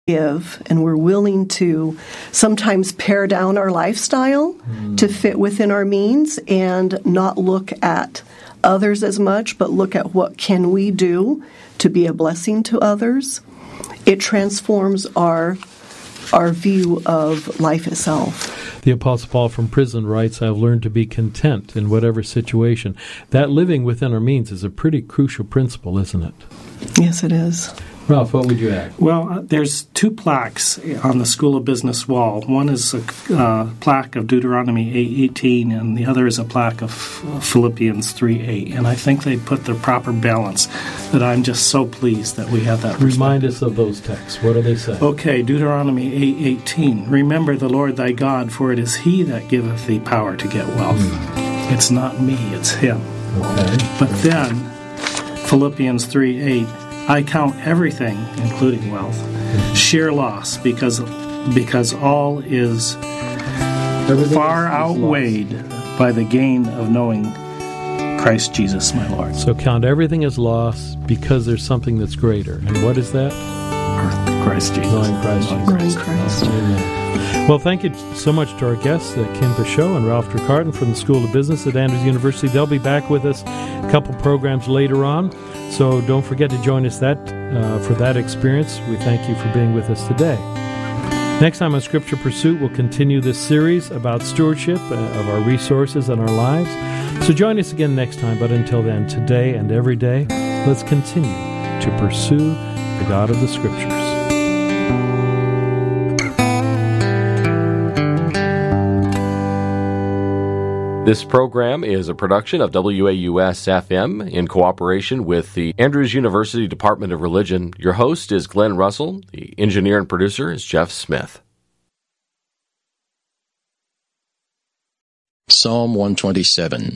give, and we're willing to sometimes pare down our lifestyle to fit within our means and not look at others as much, but look at what can we do to be a blessing to others, it transforms our view of life itself. The Apostle Paul from prison writes, I've learned to be content in whatever situation. That living within our means is a pretty crucial principle, isn't it? Yes, it is. Ralph, what would you add? Well, there's two plaques on the School of Business wall. One is a plaque of Deuteronomy 8:18, and the other is a plaque of Philippians 3:8. And I think they put the proper balance, that I'm just so pleased that we have that perspective. Remind us of those texts. What do they say? Okay, Deuteronomy 8:18. Remember the Lord thy God, for it is he that giveth thee power to get wealth. It's not me, it's him. Okay. But then, Philippians 3:8, I count everything, including wealth, sheer loss, because all is far outweighed by the gain of knowing Christ Jesus, my Lord. So count everything as loss because there's something that's greater. And what is that? Christ Jesus. Knowing Christ Jesus. Knowing Christ. Amen. Well, thank you so much to our guests, Kim Pashot and Ralph Trecartin from the School of Business at Andrews University. They'll be back with us a couple programs later on, so don't forget to join us for that experience. We thank you for being with us today. Next time on Scripture Pursuit, we'll continue this series about stewardship of our resources and our lives. So join us again next time, but until then, today and every day, let's continue to pursue the God of the Scriptures. This program is a production of WAUS-FM in cooperation with the Andrews University Department of Religion. Your host is Glenn Russell. The engineer and producer is Jeff Smith. Psalm 127.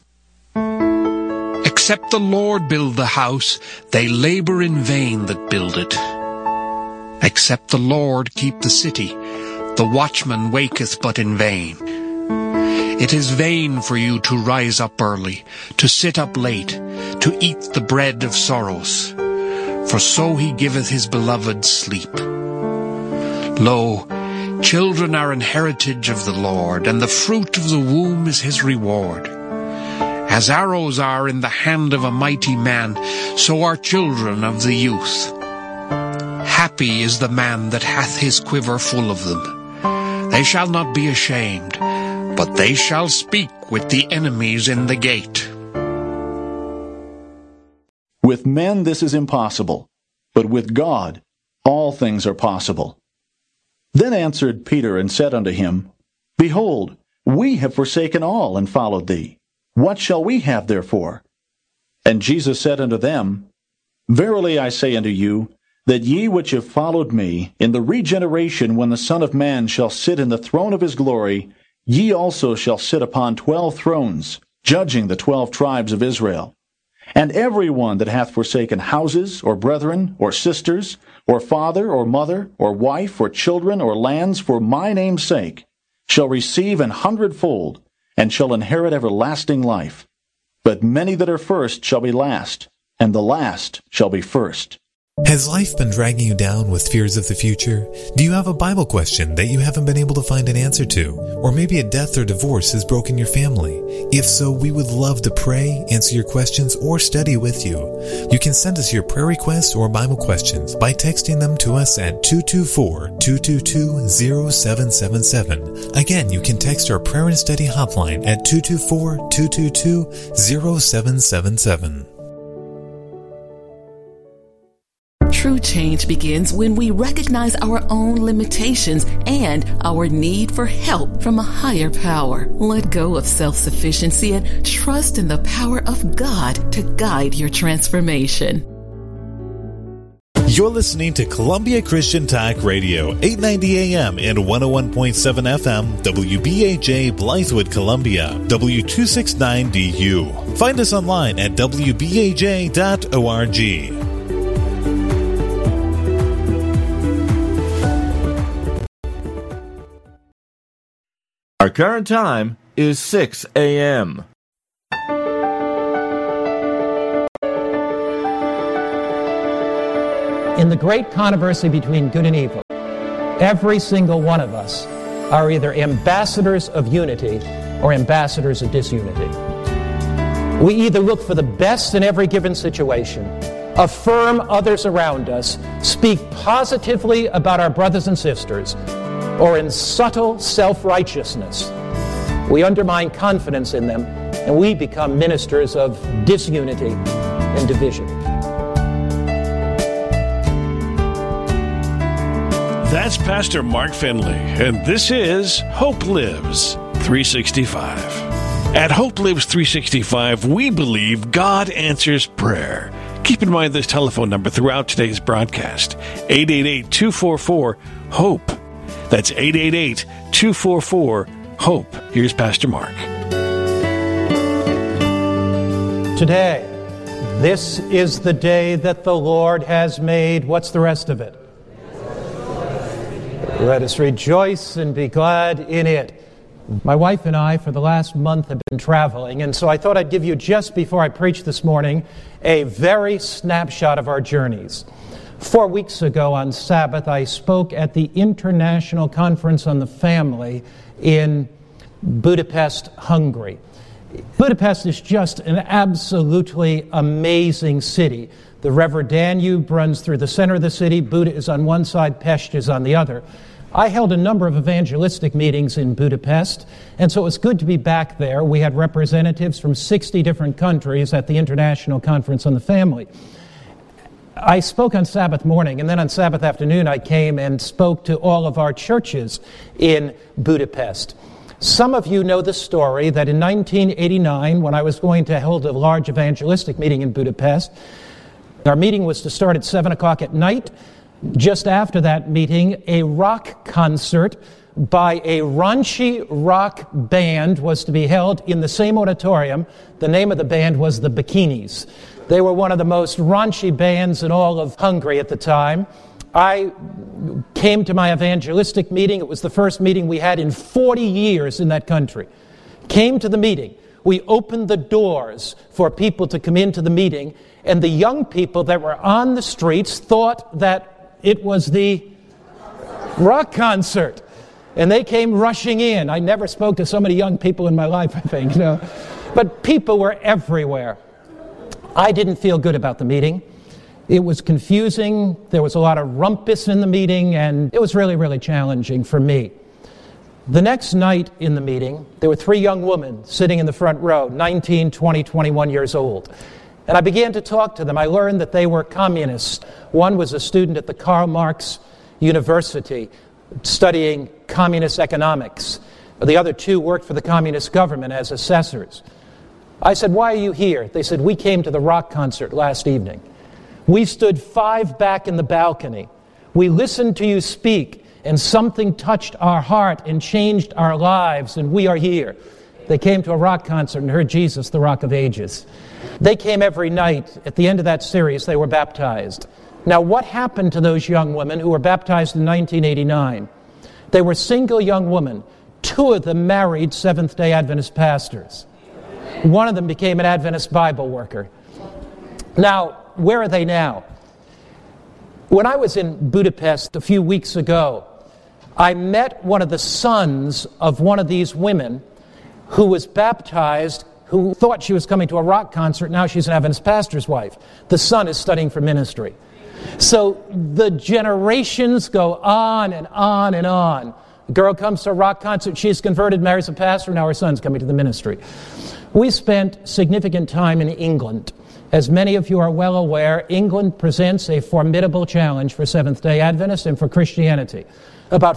Except the Lord build the house, they labor in vain that build it. Except the Lord keep the city, the watchman waketh but in vain. It is vain for you to rise up early, to sit up late, to eat the bread of sorrows. For so he giveth his beloved sleep. Lo, children are an heritage of the Lord, and the fruit of the womb is his reward. As arrows are in the hand of a mighty man, so are children of the youth. Happy is the man that hath his quiver full of them. They shall not be ashamed, but they shall speak with the enemies in the gate. With men this is impossible, but with God all things are possible. Then answered Peter and said unto him, Behold, we have forsaken all and followed thee. What shall we have therefore? And Jesus said unto them, Verily I say unto you, that ye which have followed me, in the regeneration when the Son of Man shall sit in the throne of his glory, ye also shall sit upon 12 thrones, judging the 12 tribes of Israel. And every one that hath forsaken houses, or brethren, or sisters, or father, or mother, or wife, or children, or lands, for my name's sake, shall receive 100-fold, and shall inherit everlasting life. But many that are first shall be last, and the last shall be first. Has life been dragging you down with fears of the future? Do you have a Bible question that you haven't been able to find an answer to? Or maybe a death or divorce has broken your family? If so, we would love to pray, answer your questions, or study with you. You can send us your prayer requests or Bible questions by texting them to us at 224-222-0777. Again, you can text our prayer and study hotline at 224-222-0777. True change begins when we recognize our own limitations and our need for help from a higher power. Let go of self-sufficiency and trust in the power of God to guide your transformation. You're listening to Columbia Christian Talk Radio, 890 AM and 101.7 FM, WBAJ Blythewood, Columbia, W269DU. Find us online at WBAJ.org. Our current time is 6 a.m. In the great controversy between good and evil, every single one of us are either ambassadors of unity or ambassadors of disunity. We either look for the best in every given situation, affirm others around us, speak positively about our brothers and sisters, or in subtle self-righteousness, we undermine confidence in them and we become ministers of disunity and division. That's Pastor Mark Finley, and this is Hope Lives 365. At Hope Lives 365, we believe God answers prayer. Keep in mind this telephone number throughout today's broadcast, 888-244-HOPE. That's 888-244-HOPE. Here's Pastor Mark. Today, this is the day that the Lord has made. What's the rest of it? Let us rejoice and be glad in it. My wife and I, for the last month, have been traveling, and so I thought I'd give you, just before I preach this morning, a very snapshot of our journeys. 4 weeks ago on Sabbath, I spoke at the International Conference on the Family in Budapest, Hungary. Budapest is just an absolutely amazing city. The River Danube runs through the center of the city. Buda is on one side, Pest is on the other. I held a number of evangelistic meetings in Budapest, and so it was good to be back there. We had representatives from 60 different countries at the International Conference on the Family. I spoke on Sabbath morning, and then on Sabbath afternoon I came and spoke to all of our churches in Budapest. Some of you know the story that in 1989, when I was going to hold a large evangelistic meeting in Budapest, our meeting was to start at 7 o'clock at night. Just after that meeting, a rock concert by a raunchy rock band was to be held in the same auditorium. The name of the band was the Bikinis. They were one of the most raunchy bands in all of Hungary at the time. I came to my evangelistic meeting. It was the first meeting we had in 40 years in that country. Came to the meeting. We opened the doors for people to come into the meeting, and the young people that were on the streets thought that it was the rock concert. And they came rushing in. I never spoke to so many young people in my life, I think. But people were everywhere. I didn't feel good about the meeting. It was confusing. There was a lot of rumpus in the meeting, and it was really, really challenging for me. The next night in the meeting, there were 3 young women sitting in the front row, 19, 20, 21 years old. And I began to talk to them. I learned that they were communists. One was a student at the Karl Marx University studying communist economics. The other 2 worked for the communist government as assessors. I said, "Why are you here?" They said, "We came to the rock concert last evening. We stood 5 back in the balcony. We listened to you speak, and something touched our heart and changed our lives, and we are here." They came to a rock concert and heard Jesus, the Rock of Ages. They came every night. At the end of that series, they were baptized. Now, what happened to those young women who were baptized in 1989? They were single young women. 2 of them married Seventh-day Adventist pastors. One of them became an Adventist Bible worker. Now, where are they now? When I was in Budapest a few weeks ago, I met one of the sons of one of these women who was baptized, who thought she was coming to a rock concert. Now she's an Adventist pastor's wife. The son is studying for ministry. So the generations go on and on and on. The girl comes to a rock concert, she's converted, marries a pastor, now her son's coming to the ministry. We spent significant time in England. As many of you are well aware, England presents a formidable challenge for Seventh-day Adventists and for Christianity. About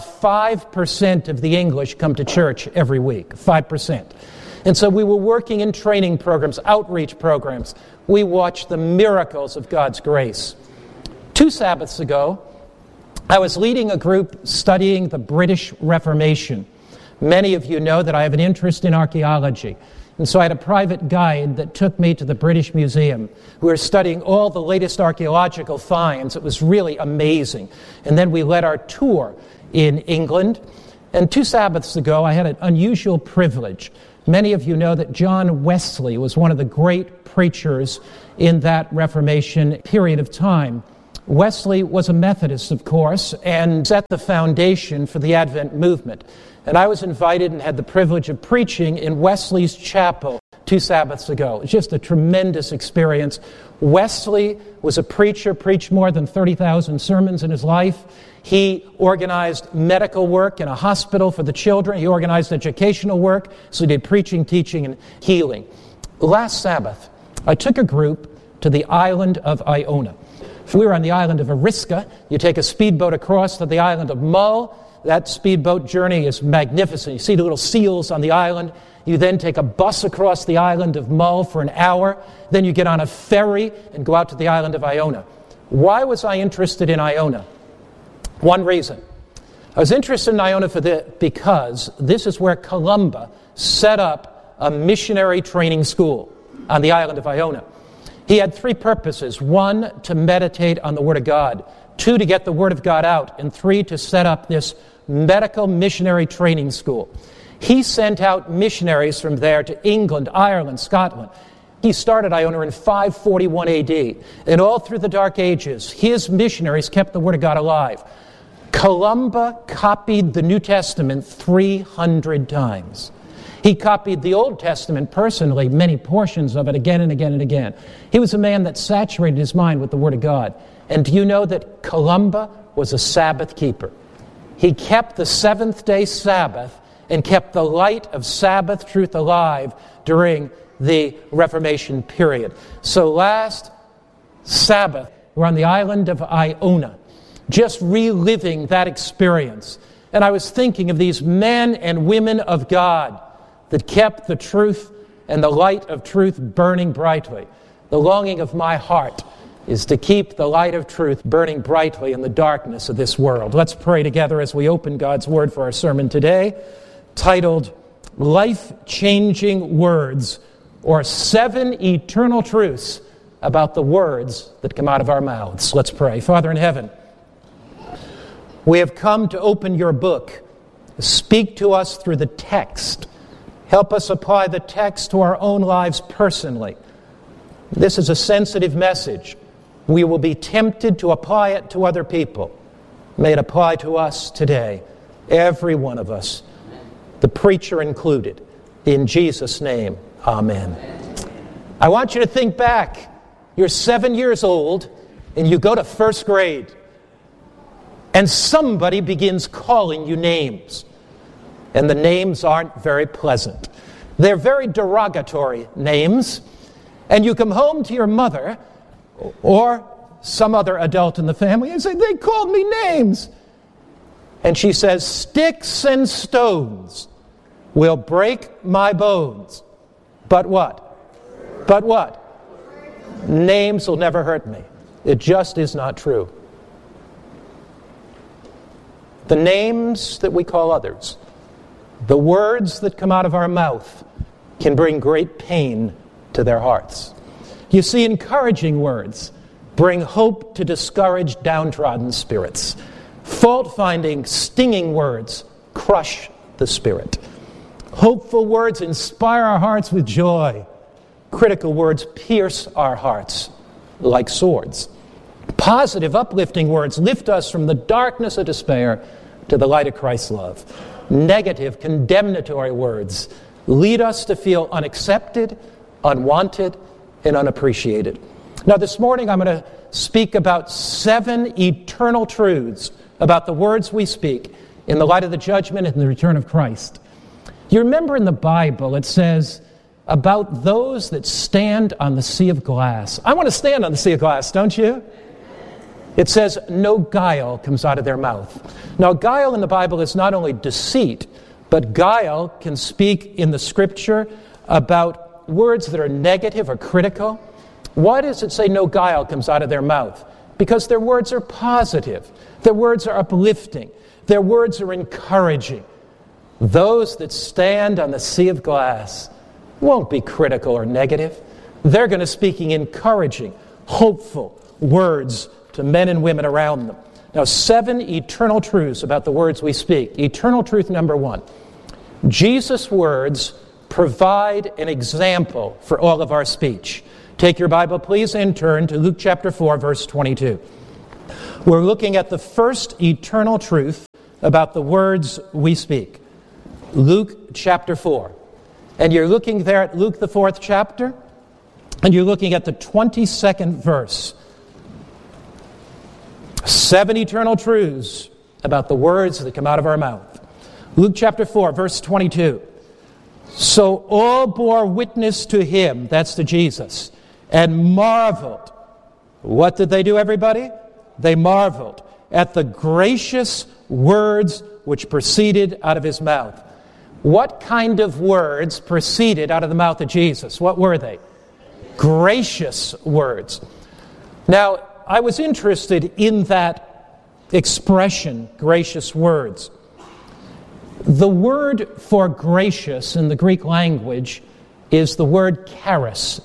5% of the English come to church every week, 5%. And so we were working in training programs, outreach programs. We watched the miracles of God's grace. 2 Sabbaths ago, I was leading a group studying the British Reformation. Many of you know that I have an interest in archaeology. And so I had a private guide that took me to the British Museum. We were studying all the latest archaeological finds. It was really amazing. And then we led our tour in England. And 2 Sabbaths ago, I had an unusual privilege. Many of you know that John Wesley was one of the great preachers in that Reformation period of time. Wesley was a Methodist, of course, and set the foundation for the Advent movement. And I was invited and had the privilege of preaching in Wesley's chapel 2 Sabbaths ago. It's just a tremendous experience. Wesley was a preacher, preached more than 30,000 sermons in his life. He organized medical work in a hospital for the children. He organized educational work, so he did preaching, teaching, and healing. Last Sabbath, I took a group to the island of Iona. If we were on the island of Ariska, you take a speedboat across to the island of Mull. That speedboat journey is magnificent. You see the little seals on the island. You then take a bus across the island of Mull for an hour. Then you get on a ferry and go out to the island of Iona. Why was I interested in Iona? One reason. I was interested in Iona because this is where Columba set up a missionary training school on the island of Iona. He had 3 purposes. 1, to meditate on the Word of God. 2, to get the Word of God out. And 3, to set up this medical missionary training school. He sent out missionaries from there to England, Ireland, Scotland. He started Iona in 541 AD. And all through the Dark Ages, his missionaries kept the Word of God alive. Columba copied the New Testament 300 times. He copied the Old Testament personally, many portions of it, again and again and again. He was a man that saturated his mind with the Word of God. And do you know that Columba was a Sabbath keeper? He kept the seventh-day Sabbath and kept the light of Sabbath truth alive during the Reformation period. So last Sabbath, we're on the island of Iona, just reliving that experience. And I was thinking of these men and women of God that kept the truth and the light of truth burning brightly. The longing of my heart is to keep the light of truth burning brightly in the darkness of this world. Let's pray together as we open God's Word for our sermon today, titled Life-Changing Words, or 7 Eternal Truths about the words that come out of our mouths. Let's pray. Father in heaven, we have come to open your book. Speak to us through the text. Help us apply the text to our own lives personally. This is a sensitive message. We will be tempted to apply it to other people. May it apply to us today, every one of us, the preacher included. In Jesus' name, amen. I want you to think back. You're 7 years old and you go to first grade. And somebody begins calling you names. And the names aren't very pleasant. They're very derogatory names. And you come home to your mother or some other adult in the family and say, they called me names. And she says, sticks and stones will break my bones. But what? But what? Names will never hurt me. It just is not true. The names that we call others, the words that come out of our mouth, can bring great pain to their hearts. You see, encouraging words bring hope to discouraged, downtrodden spirits. Fault-finding, stinging words crush the spirit. Hopeful words inspire our hearts with joy. Critical words pierce our hearts like swords. Positive, uplifting words lift us from the darkness of despair to the light of Christ's love. Negative, condemnatory words lead us to feel unaccepted, unwanted, and unappreciated. Now, this morning I'm going to speak about 7 eternal truths about the words we speak in the light of the judgment and the return of Christ. You remember in the Bible it says about those that stand on the sea of glass. I want to stand on the sea of glass, don't you? It says, no guile comes out of their mouth. Now, guile in the Bible is not only deceit, but guile can speak in the Scripture about words that are negative or critical. Why does it say no guile comes out of their mouth? Because their words are positive. Their words are uplifting. Their words are encouraging. Those that stand on the sea of glass won't be critical or negative. They're going to speaking encouraging, hopeful words to men and women around them. Now, 7 eternal truths about the words we speak. Eternal truth number 1. Jesus' words provide an example for all of our speech. Take your Bible, please, and turn to Luke chapter 4, verse 22. We're looking at the first eternal truth about the words we speak. Luke chapter 4. And you're looking there at Luke the 4th chapter, and you're looking at the 22nd verse. 7 eternal truths about the words that come out of our mouth. Luke chapter 4, verse 22. So all bore witness to him, that's to Jesus, and marveled. What did they do, everybody? They marveled at the gracious words which proceeded out of his mouth. What kind of words proceeded out of the mouth of Jesus? What were they? Gracious words. Now, I was interested in that expression, gracious words. The word for gracious in the Greek language is the word charis,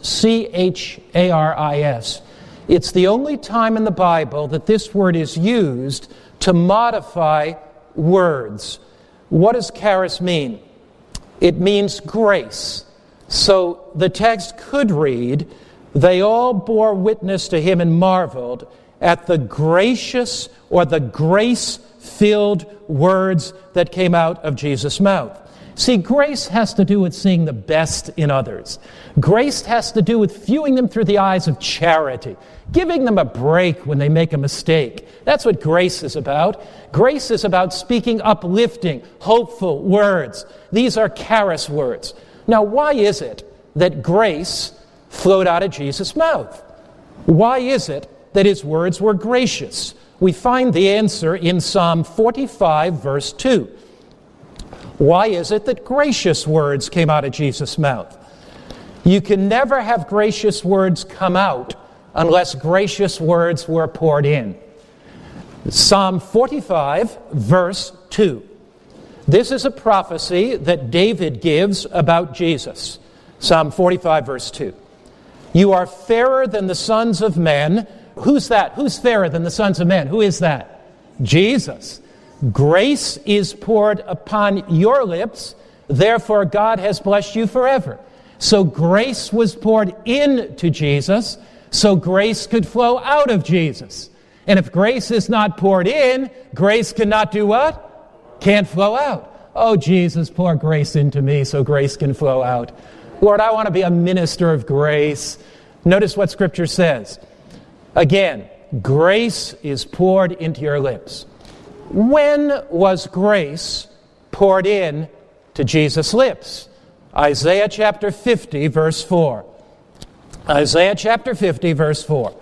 C-H-A-R-I-S. It's the only time in the Bible that this word is used to modify words. What does charis mean? It means grace. So the text could read, they all bore witness to him and marveled at the gracious or the grace-filled words that came out of Jesus' mouth. See, grace has to do with seeing the best in others. Grace has to do with viewing them through the eyes of charity, giving them a break when they make a mistake. That's what grace is about. Grace is about speaking uplifting, hopeful words. These are charis words. Now, why is it that grace flowed out of Jesus' mouth? Why is it that his words were gracious? We find the answer in Psalm 45, verse 2. Why is it that gracious words came out of Jesus' mouth? You can never have gracious words come out unless gracious words were poured in. Psalm 45, verse 2. This is a prophecy that David gives about Jesus. Psalm 45, verse 2. You are fairer than the sons of men. Who's that? Who's fairer than the sons of men? Who is that? Jesus. Grace is poured upon your lips, therefore God has blessed you forever. So grace was poured into Jesus, so grace could flow out of Jesus. And if grace is not poured in, grace cannot do what? Can't flow out. Oh, Jesus, pour grace into me so grace can flow out. Lord, I want to be a minister of grace. Notice what Scripture says. Again, grace is poured into your lips. When was grace poured in to Jesus' lips? Isaiah chapter 50, verse 4. Isaiah chapter 50, verse 4.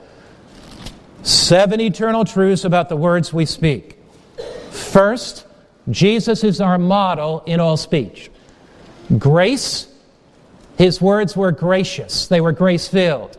7 eternal truths about the words we speak. First, Jesus is our model in all speech. Grace, his words were gracious. They were grace-filled.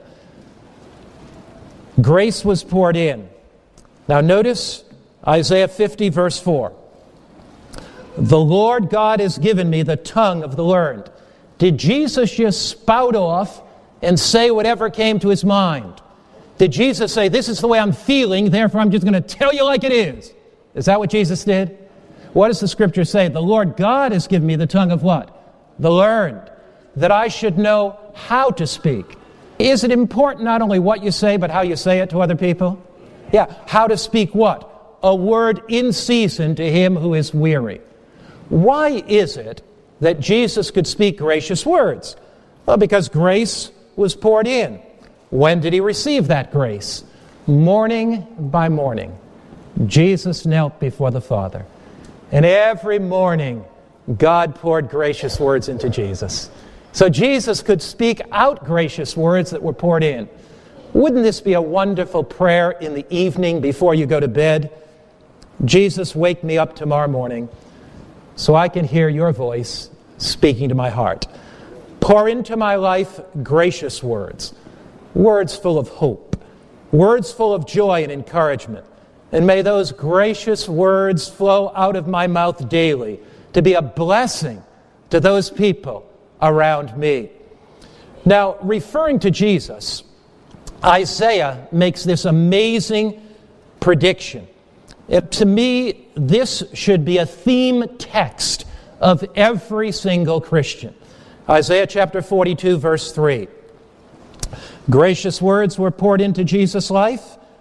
Grace was poured in. Now notice Isaiah 50, verse 4. The Lord God has given me the tongue of the learned. Did Jesus just spout off and say whatever came to his mind? Did Jesus say, this is the way I'm feeling, therefore I'm just going to tell you like it is? Is that what Jesus did? What does the Scripture say? The Lord God has given me the tongue of what? The learned. That I should know how to speak. Is it important not only what you say, but how you say it to other people? Yeah, how to speak what? A word in season to him who is weary. Why is it that Jesus could speak gracious words? Well, because grace was poured in. When did he receive that grace? Morning by morning. Jesus knelt before the Father. And every morning, God poured gracious words into Jesus. So Jesus could speak out gracious words that were poured in. Wouldn't this be a wonderful prayer in the evening before you go to bed? Jesus, wake me up tomorrow morning so I can hear your voice speaking to my heart. Pour into my life gracious words, words full of hope, words full of joy and encouragement. And may those gracious words flow out of my mouth daily to be a blessing to those people around me. Now, referring to Jesus, Isaiah makes this amazing prediction. To me, this should be a theme text of every single Christian. Isaiah chapter 42, verse 3. Gracious words were poured into Jesus' life.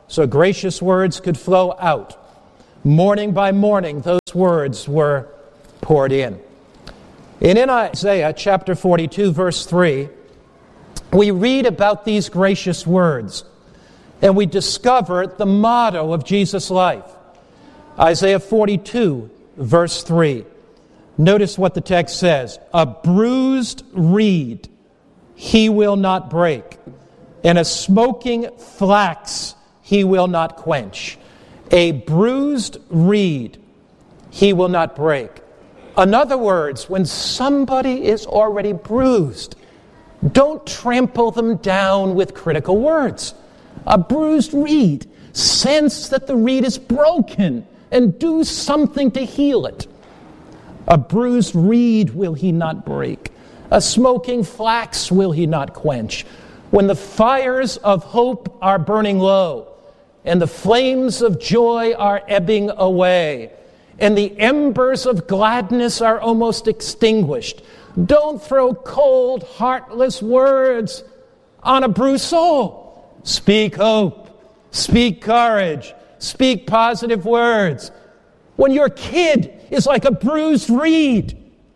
so gracious words could flow out. Morning by morning, those words were poured in. And in Isaiah chapter 42, verse 3, we read about these gracious words, and we discover the motto of Jesus' life. Isaiah 42, verse 3. Notice what the text says. A bruised reed he will not break, and a smoking flax he will not quench. A bruised reed he will not break. In other words, when somebody is already bruised, don't trample them down with critical words. A bruised reed, sense that the reed is broken and do something to heal it. A bruised reed will he not break. A smoking flax will he not quench. When the fires of hope are burning low, and the flames of joy are ebbing away, and the embers of gladness are almost extinguished, don't throw cold, heartless words on a bruised soul. Speak hope. Speak courage. Speak positive words. When your kid is like a bruised reed,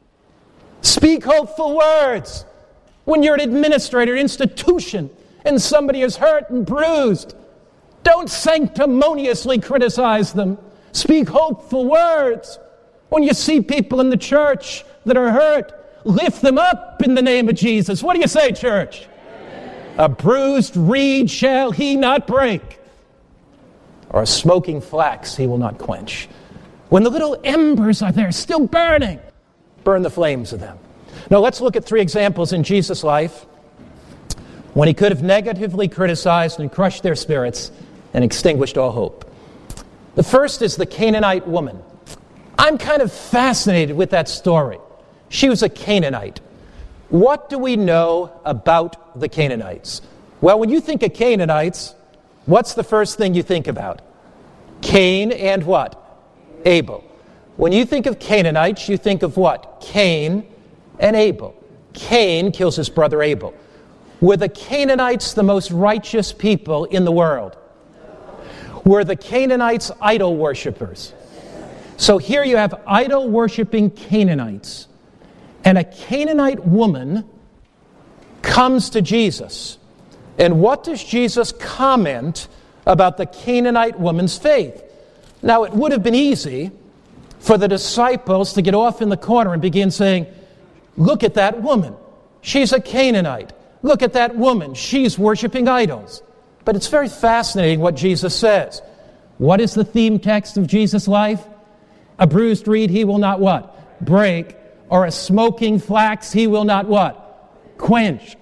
speak hopeful words. When you're an administrator, institution, and somebody is hurt and bruised, don't sanctimoniously criticize them. Speak hopeful words. When you see people in the church that are hurt, lift them up in the name of Jesus. What do you say, church? Amen. A bruised reed shall he not break, or a smoking flax he will not quench. When the little embers are there, still burning, burn the flames of them. Now let's look at 3 examples in Jesus' life when he could have negatively criticized and crushed their spirits and extinguished all hope. The first is the Canaanite woman. I'm kind of fascinated with that story. She was a Canaanite. What do we know about the Canaanites? Well, when you think of Canaanites, what's the first thing you think about? Cain and what? Abel. When you think of Canaanites, you think of what? Cain and Abel. Cain kills his brother Abel. Were the Canaanites the most righteous people in the world? Were the Canaanites idol worshippers? So here you have idol-worshipping Canaanites. And a Canaanite woman comes to Jesus. And what does Jesus comment about the Canaanite woman's faith? Now, it would have been easy for the disciples to get off in the corner and begin saying, look at that woman. She's a Canaanite. Look at that woman. She's worshiping idols. But it's very fascinating what Jesus says. What is the theme text of Jesus' life? A bruised reed he will not what? Break. Or a smoking flax he will not what? Quench.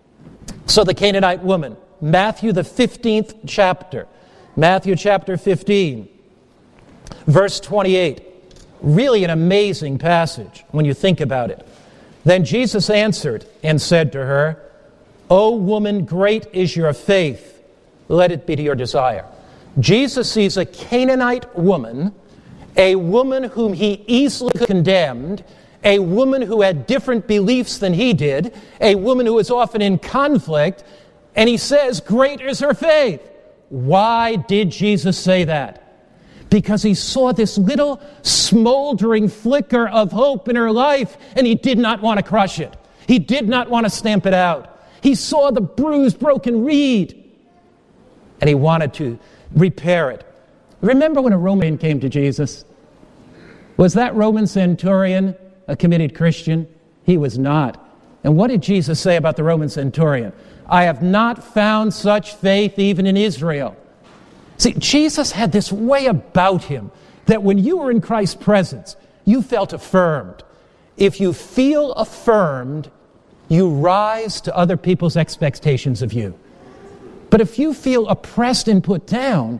So the Canaanite woman, Matthew the 15th chapter, Matthew chapter 15, verse 28. Really an amazing passage when you think about it. Then Jesus answered and said to her, O woman, great is your faith. Let it be to your desire. Jesus sees a Canaanite woman, a woman whom he easily condemned, a woman who had different beliefs than he did, a woman who was often in conflict, and he says, great is her faith. Why did Jesus say that? Because he saw this little smoldering flicker of hope in her life, and he did not want to crush it. He did not want to stamp it out. He saw the bruised, broken reed, and he wanted to repair it. Remember when a Roman came to Jesus? Was that Roman centurion a committed Christian? He was not. And what did Jesus say about the Roman centurion? I have not found such faith even in Israel. See, Jesus had this way about him that when you were in Christ's presence, you felt affirmed. If you feel affirmed, you rise to other people's expectations of you. But if you feel oppressed and put down,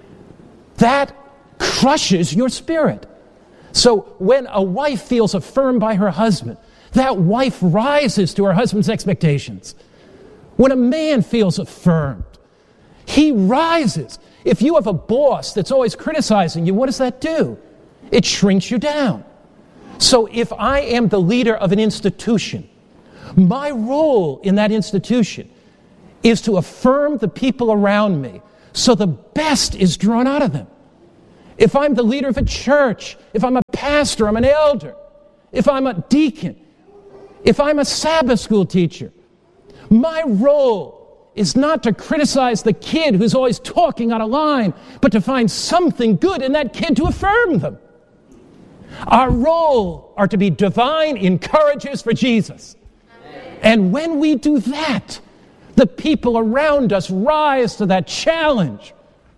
that crushes your spirit. So when a wife feels affirmed by her husband, that wife rises to her husband's expectations. When a man feels affirmed, he rises. If you have a boss that's always criticizing you, what does that do? It shrinks you down. So if I am the leader of an institution, my role in that institution is to affirm the people around me So the best is drawn out of them. If I'm the leader of a church, if I'm a pastor, I'm an elder, if I'm a deacon, if I'm a Sabbath school teacher, my role is not to criticize the kid who's always talking out of line, but to find something good in that kid to affirm them. Our role are to be divine encouragers for Jesus. And when we do that, the people around us rise to that challenge.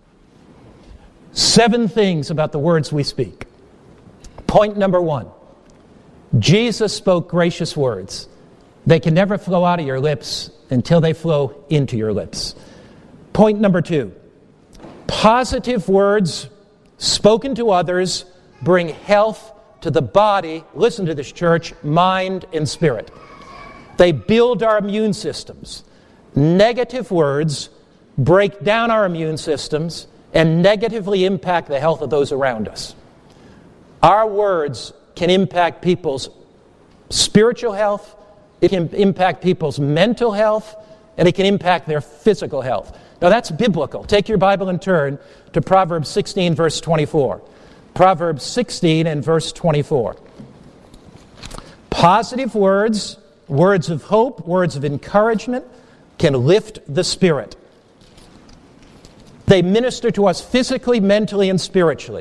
7 things about the words we speak. Point number 1. Jesus spoke gracious words. They can never flow out of your lips until they flow into your lips. Point number 2. Positive words spoken to others bring health to the body, listen to this, church, mind and spirit. They build our immune systems. Negative words break down our immune systems and negatively impact the health of those around us. Our words can impact people's spiritual health, it can impact people's mental health, and it can impact their physical health. Now that's biblical. Take your Bible and turn to Proverbs 16, verse 24. Proverbs 16 and verse 24. Positive words, words of hope, words of encouragement, can lift the spirit. They minister to us physically, mentally, and spiritually.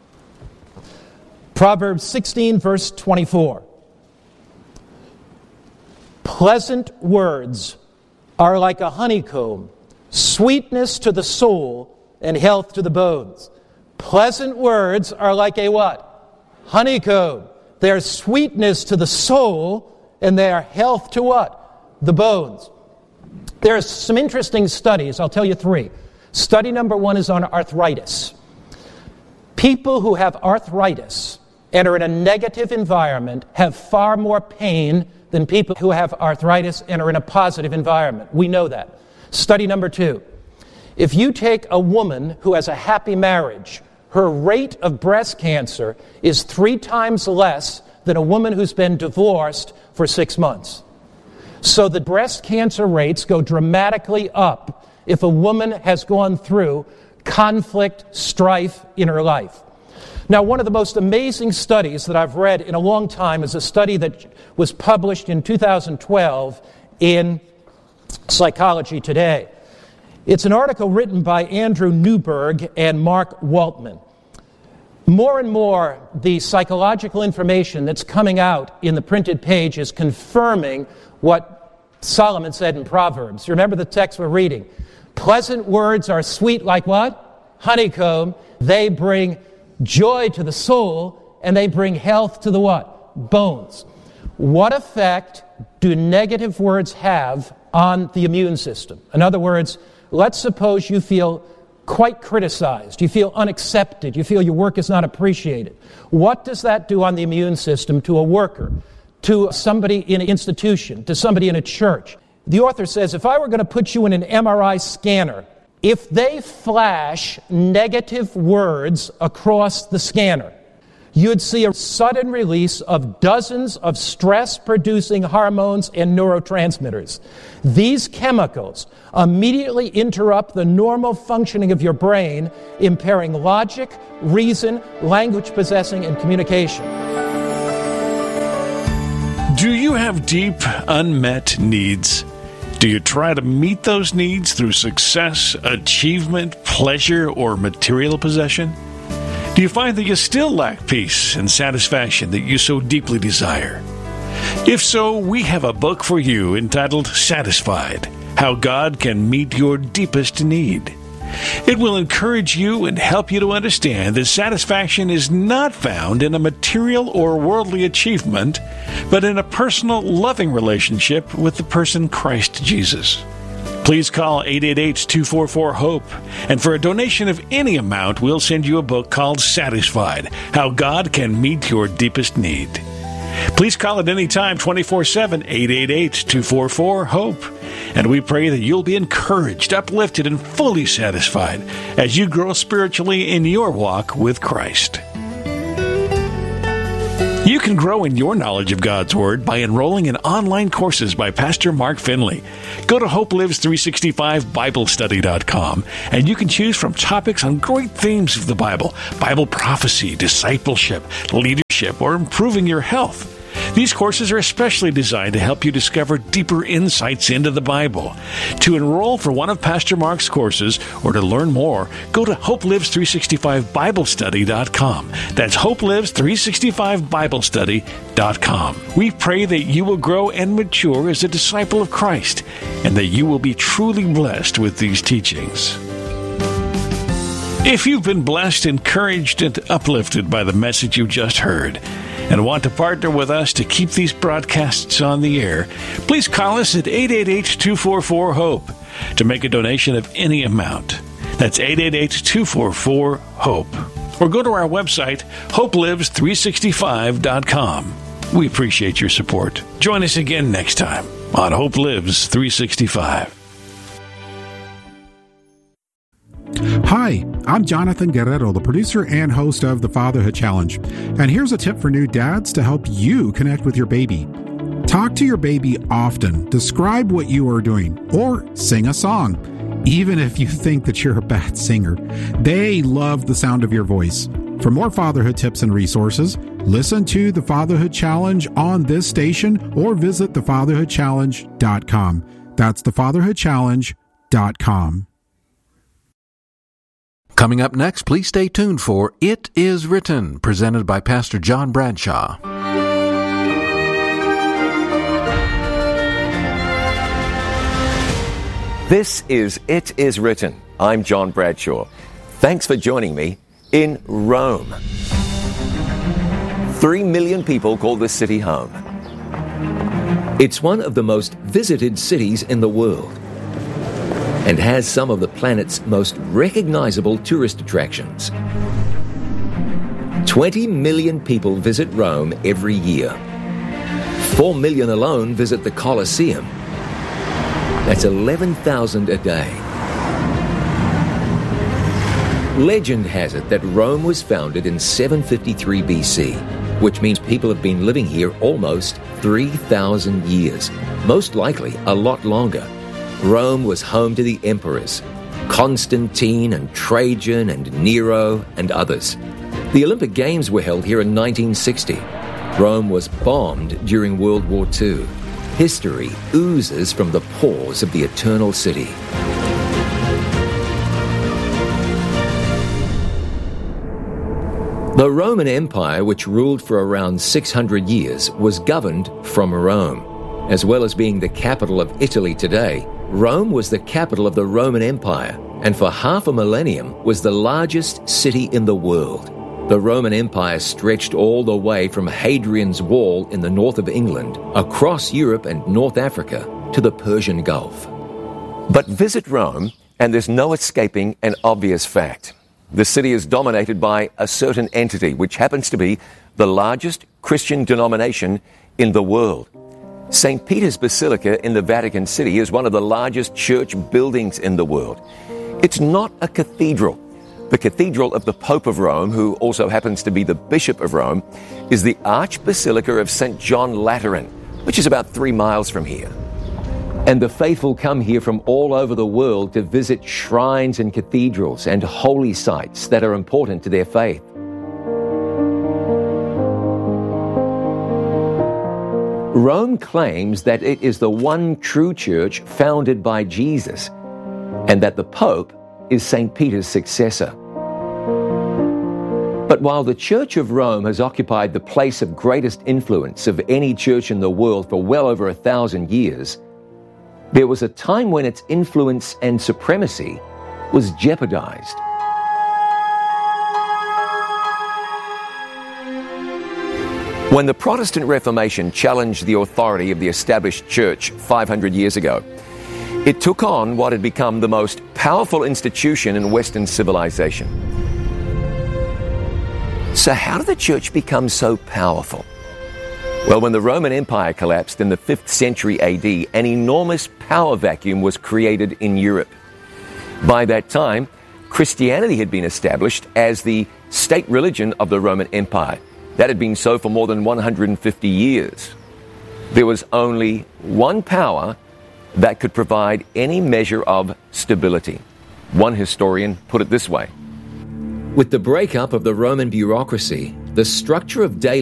Proverbs 16, verse 24. Pleasant words are like a honeycomb, sweetness to the soul and health to the bones. Pleasant words are like a what? Honeycomb. They are sweetness to the soul and they are health to what? The bones. There are some interesting studies. I'll tell you 3. Study number 1 is on arthritis. People who have arthritis and are in a negative environment have far more pain than people who have arthritis and are in a positive environment. We know that. Study number 2. If you take a woman who has a happy marriage, her rate of breast cancer is 3 times less than a woman who's been divorced for 6 months. So the breast cancer rates go dramatically up if a woman has gone through conflict, strife in her life. Now, one of the most amazing studies that I've read in a long time is a study that was published in 2012 in Psychology Today. It's an article written by Andrew Newberg and Mark Waltman. More and more, the psychological information that's coming out in the printed page is confirming what Solomon said in Proverbs. You remember the text we're reading. Pleasant words are sweet like what? Honeycomb. They bring joy to the soul, and they bring health to the what? Bones. What effect do negative words have on the immune system? In other words, let's suppose you feel quite criticized, you feel unaccepted, you feel your work is not appreciated. What does that do on the immune system to a worker, to somebody in an institution, to somebody in a church? The author says, if I were going to put you in an MRI scanner, if they flash negative words across the scanner, you'd see a sudden release of dozens of stress-producing hormones and neurotransmitters. These chemicals immediately interrupt the normal functioning of your brain, impairing logic, reason, language processing, and communication. Do you have deep, unmet needs? Do you try to meet those needs through success, achievement, pleasure, or material possession? Do you find that you still lack peace and satisfaction that you so deeply desire? If so, we have a book for you entitled Satisfied: How God Can Meet Your Deepest Need. It will encourage you and help you to understand that satisfaction is not found in a material or worldly achievement, but in a personal, loving relationship with the person Christ Jesus. Please call 888-244-HOPE, and for a donation of any amount, we'll send you a book called Satisfied: How God Can Meet Your Deepest Need. Please call at any time, 24/7, 888-244-HOPE. And we pray that you'll be encouraged, uplifted, and fully satisfied as you grow spiritually in your walk with Christ. You can grow in your knowledge of God's Word by enrolling in online courses by Pastor Mark Finley. Go to HopeLives365BibleStudy.com and you can choose from topics on great themes of the Bible prophecy, discipleship, leadership, or improving your health. These courses are especially designed to help you discover deeper insights into the Bible. To enroll for one of Pastor Mark's courses or to learn more, go to HopeLives365BibleStudy.com. That's HopeLives365BibleStudy.com. We pray that you will grow and mature as a disciple of Christ and that you will be truly blessed with these teachings. If you've been blessed, encouraged, and uplifted by the message you just heard, and want to partner with us to keep these broadcasts on the air, please call us at 888-244-HOPE to make a donation of any amount. That's 888-244-HOPE. Or go to our website, HopeLives365.com. We appreciate your support. Join us again next time on Hope Lives 365. Hi, I'm Jonathan Guerrero, the producer and host of the Fatherhood Challenge. And here's a tip for new dads to help you connect with your baby. Talk to your baby often. Describe what you are doing or sing a song, even if you think that you're a bad singer. They love the sound of your voice. For more fatherhood tips and resources, listen to the Fatherhood Challenge on this station or visit thefatherhoodchallenge.com. That's thefatherhoodchallenge.com. Coming up next, please stay tuned for It Is Written, presented by Pastor John Bradshaw. This is It Is Written. I'm John Bradshaw. Thanks for joining me in Rome. 3 million people call this city home. It's one of the most visited cities in the world and has some of the planet's most recognizable tourist attractions. 20 million people visit Rome every year. 4 million alone visit the Colosseum. That's 11,000 a day. Legend has it that Rome was founded in 753 BC, which means people have been living here almost 3,000 years, most likely a lot longer. Rome was home to the emperors, Constantine and Trajan and Nero and others. The Olympic Games were held here in 1960. Rome was bombed during World War II. History oozes from the pores of the Eternal City. The Roman Empire, which ruled for around 600 years, was governed from Rome. As well as being the capital of Italy today, Rome was the capital of the Roman Empire, and for half a millennium was the largest city in the world. The Roman Empire stretched all the way from Hadrian's Wall in the north of England, across Europe and North Africa, to the Persian Gulf. But visit Rome, and there's no escaping an obvious fact. The city is dominated by a certain entity, which happens to be the largest Christian denomination in the world. St. Peter's Basilica in the Vatican City is one of the largest church buildings in the world. It's not a cathedral. The Cathedral of the Pope of Rome, who also happens to be the Bishop of Rome, is the Archbasilica of St. John Lateran, which is about 3 miles from here. And the faithful come here from all over the world to visit shrines and cathedrals and holy sites that are important to their faith. Rome claims that it is the one true church founded by Jesus, and that the Pope is St. Peter's successor. But while the Church of Rome has occupied the place of greatest influence of any church in the world for well over 1,000 years, there was a time when its influence and supremacy was jeopardized. When the Protestant Reformation challenged the authority of the established church 500 years ago, it took on what had become the most powerful institution in Western civilization. So how did the church become so powerful? Well, when the Roman Empire collapsed in the 5th century AD, an enormous power vacuum was created in Europe. By that time, Christianity had been established as the state religion of the Roman Empire, That had been so for more than 150 years. There was only one power that could provide any measure of stability. One historian put it this way: with the breakup of the Roman bureaucracy, the structure of daily